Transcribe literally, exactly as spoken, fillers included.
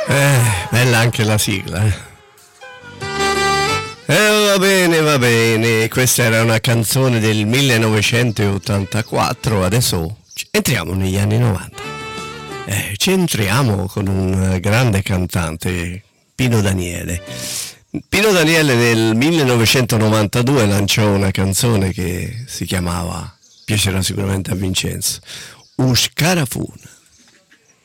Eh, bella anche la sigla, eh. Eh, va bene, va bene, questa era una canzone del millenovecentottantaquattro, adesso entriamo negli anni novanta. Eh, ci entriamo con un grande cantante, Pino Daniele. Pino Daniele nel millenovecentonovantadue lanciò una canzone che si chiamava, piacerà sicuramente a Vincenzo, Uscarafun.